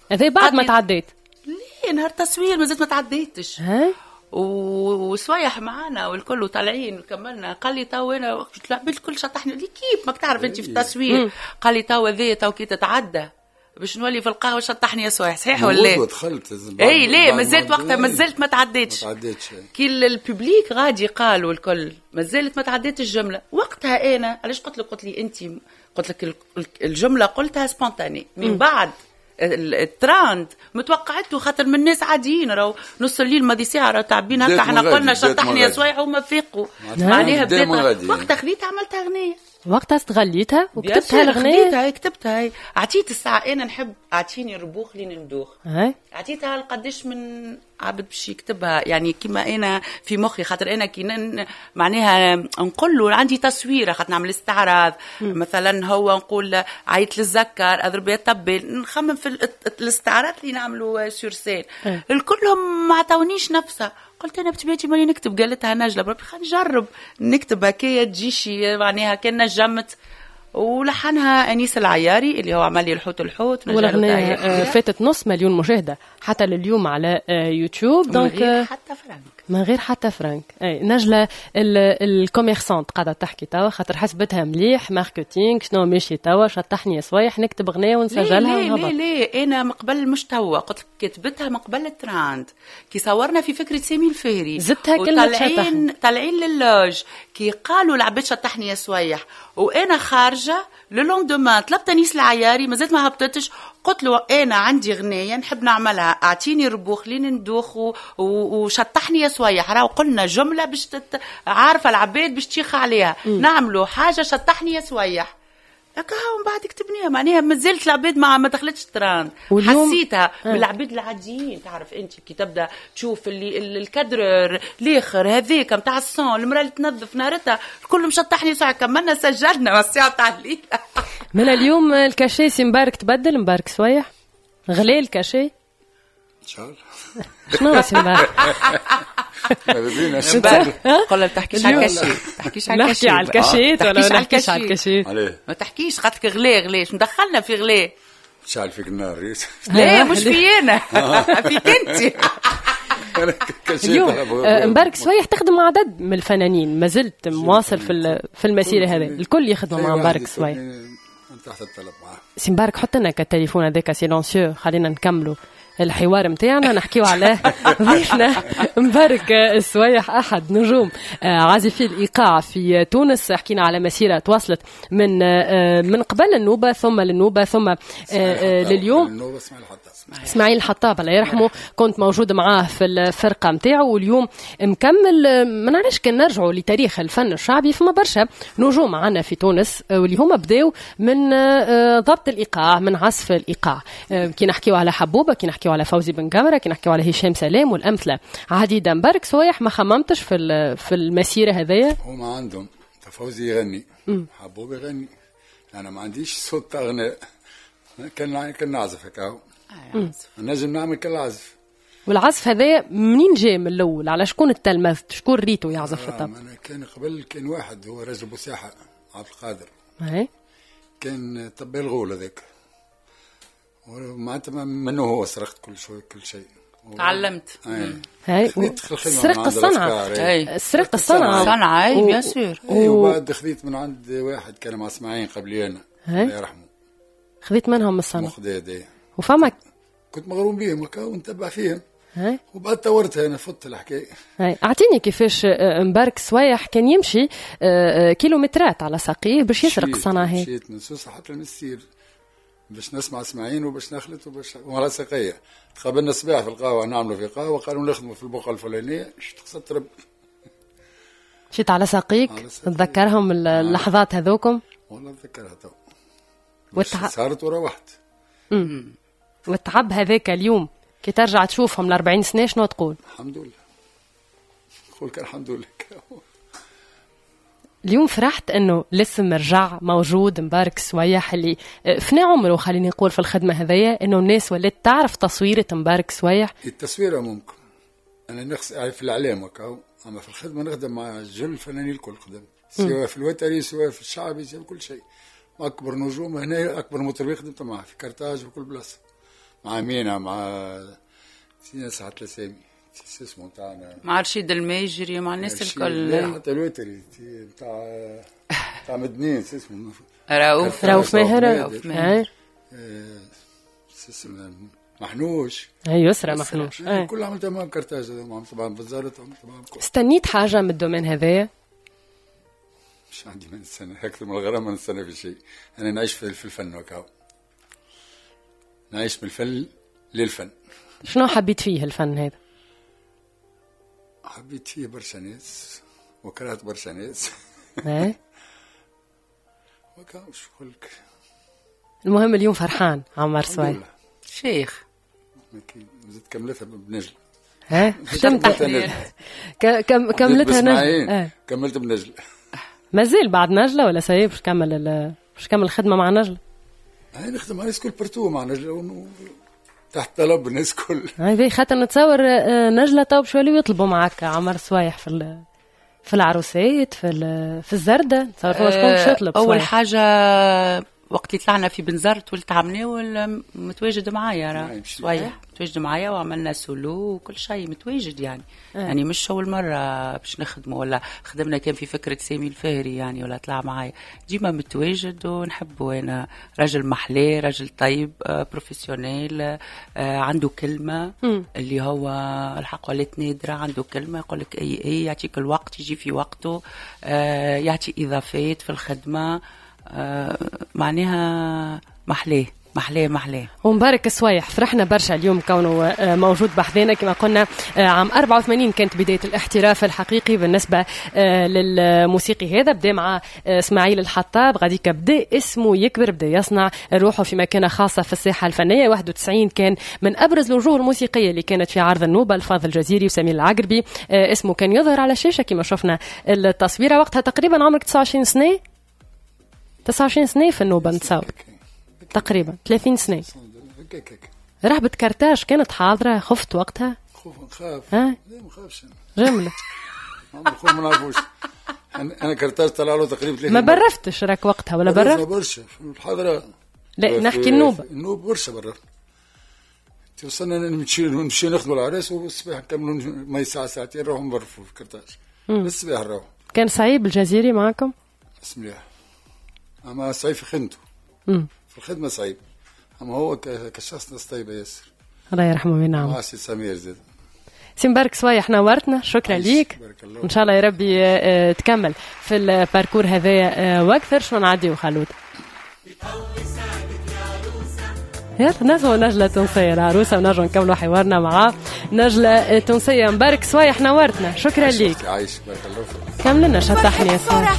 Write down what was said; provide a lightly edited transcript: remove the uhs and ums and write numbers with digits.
هذا بعد ما تعديت؟ ليه نهار تصوير مازلت ما تعديتش. وسوايح معانا والكل طالعين كملنا. قال لي تو انا قلت له بالكل شطحني لي كيف ماك تعرف انت في التصوير. قال لي تو ذي تو كي تتعدى باش نولي في القهوه شطحني يا سوايح. صحيح ولا لا؟ دخلت اي ليه مازلت وقتها مازلت ما تعديتش كي الببليك غادي قالوا الكل مازلت ما تعديت الجمله. وقتها انا علاش قلت لي انت قلت لك الجمله قلتها سبونتاني من بعد التراند متوقعته خاطر من الناس عاديين راهو نص الليل ماضي ساعه راه تعبين هكا احنا قلنا شطحني يا سوايع وما فيقوا معناها بديت وقتها خذيتها عملتها اغنيه. وقتها استغليتها وكتبتها الاغنيه. كتبتها عطيت الساعه انا نحب اعطيني ربوخ لين ندوخ. عطيتها قداش من عبد باش يكتبها يعني كيما انا في مخي خاطر انا كي معناها نقول له عندي تصويره خاطر نعمل استعراض مثلا هو نقول عيط للذكر اضرب يطبل نخمم في الاستعراض اللي نعملوا سورسين الكلهم ما عطاونيش نفسها. قلت انا بتبيتي ماني نكتب. قالتها نجله بربي خلينا نجرب نكتب هكايا تجيشي معناها كان نجمت. ولحنها انيس العياري اللي هو عمل لي الحوت والاغنيه فاتت 500,000 مشاهده حتى لليوم على يوتيوب. دونك حتى فرانك من غير حتى فرانك. اي نجله الكوميرسانت قاعده تحكي توا خاطر حسبتها مليح ماركتينغ شنو ماشي توا شطحني صوايح نكتب اغنيه ونسجلها ونهبط. ليه انا مقبل مش توا قلت كتبتها مقبل التراند كي صورنا في فكره سامي الفهري زدتها كلمه طالعين للوج كي قالوا العباد شطحني يا صوايح وانا خارجه للوندومان طلبت انيس العياري مازلت ما هبطتش. قلت له انا عندي غنيه نحب نعملها اعطيني ربوخ لين ندوخ وشطحني يا صويح راهو قلنا جمله باش عارفه العباد باش تشيخ عليها نعملوا حاجه شطحني يا صويح هكا ومن بعد كتبنيها معناها مازلت العباد ما دخلتش تران حسيتها من العباد العاديين. تعرف انت كي تبدا تشوف اللي الكادرر الاخر هذيك نتاع الصون المراه اللي تنظف نارتها الكل مشطحني ساعه كملنا سجلنا والساعه تاع الليل. من اليوم الكاشي سي مبارك تبدل مبارك صويح غلي الكاشي ان شاء الله. شنو سي مبارك؟ قول تحكيش على الكاشي تحكيش على الكاشي على الكاشيت ولا نحكيش على الكاشيت ما تحكيش خاطرك غلي شو مدخلنا في غلي شعل فيك النار ريس. لا مش فينا فيك انت. اليوم مبارك صويح تخدم مع عدد من الفنانين ما زلت مواصل في المسيره هذه الكل يخدموا مع مبارك صويح تحت الطلب معاه. سي مبارك حط لنا كالتليفون هذاك سيلونسيو خلينا نكملوا الحوار متاعنا نحكيو على ضيفنا مبارك الصويح أحد نجوم عازفي الإيقاع في تونس. حكينا على مسيرة تواصلت من قبل النوبة ثم للنوبة ثم لليوم. اسماعيل الحطاب الله يرحمه كنت موجود معاه في الفرقة متاعه واليوم مكمل. ما نعرفش كان نرجعوا لتاريخ الفن الشعبي فما برشا نجوم معنا في تونس واللي هما بداوا من ضبط الإيقاع من عزف الإيقاع. كي نحكيو على حبوبة كي نحكيو على فوزي بن كامرة كي نحكيو على هشام سلام والأمثلة عديدة. مبارك صويح ما خممتش في المسيرة هذيا؟ هما عندهم فوزي يغني حبوبة يغني أنا ما عنديش صوت أغنية كان نعزف هكاو نجم نعمل كالعزف. والعزف هذا منين جاء من الأول على شكون التلمذت شكون ريتو يعزف في الطبل؟ أنا كان قبل كان واحد هو رجل بوساحة عبد القادر كان طبال الغول هذاك معناتها منه هو سرقت كل شيء تعلمت. هاي سرق الصنعة سرق الصنعة صنعة بيان سور. وبعد خذيت من عند واحد كان مع اسماعيل قبلي أنا الله يرحمه خذيت منهم الصنعة مخداد وفمك كنت مغروم بيهم ونتبع فيهم وبعد طورتها أنا فت الحكاية. أعطيني كيفاش مبارك صويح كان يمشي كيلومترات على ساقيه باش يسرق الصنعة هي. مشيت من سوسة حتى للمسير باش نسمع اسماعيل وباش نخلط وباش ولا ساقية. تقابلنا الصباح في القهوة نعملوا في قهوة قالوا نخدموا في البقعة الفلانية تقصد رب. مشيت على ساقيك تذكرهم اللحظات هذوكم؟ والله تذكرها تو صارت وروحت. والتعب هذاك اليوم كي ترجع تشوفهم ل40 سنة شنو تقول؟ الحمد لله نقول الحمد لله. اليوم فرحت انه لسه مرجع موجود مبارك صويح اللي فنى عمره خليني نقول في الخدمه هذيا انه الناس ولات تعرف تصويره مبارك صويح. التصويره ممكن انا نقص في الاعلام وكاو اما في الخدمه نخدم مع جل الفنانين الكل خدم سواء في الوتري سواء في الشعبي سواء كل شيء. اكبر نجوم هنا اكبر مطربين خدمت معاه في كرتاج وكل بلاصه مع مينا مع ناس حتى الاسامي اسمه بتاعنا مع رشيد الماجري مع الناس الكل. لا حتى الوتري بتاع مدنين اسمه رؤوف ماهر. اسمه محنوش. يسرى محنوش. كل عملتها معهم كرتاج، طبعا بالزارت عملت معهم. استنيت حاجة من الدومين هذايا؟ مش عندي من السنة أكثر من الغرام من السنة في شيء. أنا نعيش في الفن وكاو، نعيش من الفن للفن. شنو حبيت فيه الفن هذا؟ حبيت فيه برشا ناس وكرهت برشا ناس. وكاو شو قولك. المهم اليوم فرحان عمر صويح شيخ. زدت كملتها بنجل. كملتها نجل. كملت بنجل. مازال بعد نجلة ولا سايب باش كمل الخدمة مع نجلة؟ هاي نخدم مع الناس كل برتو مع نجلة تحت طلب الناس كل. هاي خاطر نتصور نجلة طوب شو اللي يطلبوا معك عمر صويح في العروسات في الزردة. تصور فما شكون باش يطلب؟ أول حاجة وقت اللي طلعنا في بنزرت ولت عمناول متواجد معايا راه صويح متواجد معايا وعملنا سولو وكل شيء متواجد يعني. يعني مش أول مرة باش نخدمه ولا خدمنا كان في فكرة سامي الفهري يعني ولا طلع معايا ديما متواجد ونحبه. أنا رجل محلي رجل طيب بروفيسيونيل عنده كلمة اللي هو الحق ولات نادرة. عنده كلمة يقولك أي يعطيك الوقت يجي في وقته يعطي إضافات في الخدمة معناها محليه. ومبارك الصويح فرحنا برشا اليوم كونه موجود بحذنا. كما قلنا عام 84 كانت بداية الاحتراف الحقيقي بالنسبة للموسيقي هذا. بدأ مع اسماعيل الحطاب، غاديك بدأ اسمه يكبر، بدأ يصنع روحه في مكانة خاصة في الساحة الفنية. 91 كان من أبرز الوجوه الموسيقية اللي كانت في عرض النوبة، الفاضل الجزيري وسمير العقربي. اسمه كان يظهر على الشاشة كما شفنا التصويرة. وقتها تقريبا عمرك 29 سنة 29 سنة في النوبة نتصور تقريبا 30 سنة. رهبة كرتاج كانت حاضرة؟ خفت وقتها؟ نخاف. لا ما خافش جملة. ما نعرفوش. أنا كرتاج طلع له تقريبا 30. ما برفتش راك وقتها ولا برفت؟ برشا في الحاضرة. لا نحكي النوبة. النوبة برشا برفت. توصلنا نمشي نخدموا العراس والصباح نكملوا ما ساعة ساعتين نروحوا نبرفوا في كرتاج. الصباح نروحوا. كان صعيب الجزيري معكم؟ بسم الله. أما صعيب في خدمته. في الخدمة صعيب. أما هو كشخص ناس طيبة ياسر. الله يرحمه وينعمه. مع سي سمير زاد. سي مبارك صويح نورتنا، شكرا ليك. إن شاء الله يا ربي تكمل في الباركور هذايا وأكثر. شو نعدي وخلود. يلا نجمة نجلة تونسية العروسة ونجم نكملوا حوارنا مع نجلة تونسية. مبارك صويح نورتنا، شكرا ليك. عايش بارك الله فيك. كملنا شطحني يا صويح.